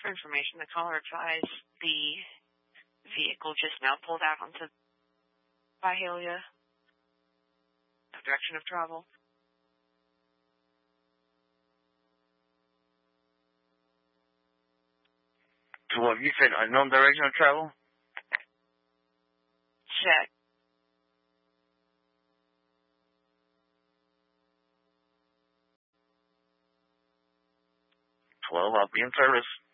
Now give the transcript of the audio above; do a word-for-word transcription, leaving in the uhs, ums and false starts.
For information, the caller advised the vehicle just now pulled out onto Byhalia, direction of travel. To what you said, unknown direction of travel? Check. twelve, I'll be in service.